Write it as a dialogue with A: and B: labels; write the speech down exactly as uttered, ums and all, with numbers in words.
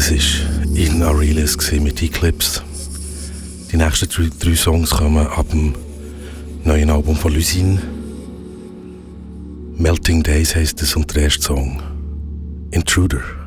A: Das war In Aurelius mit Eclipse. Die nächsten drei, drei Songs kommen ab dem neuen Album von Luzin. Melting Days heisst es und der erste Song Intruder.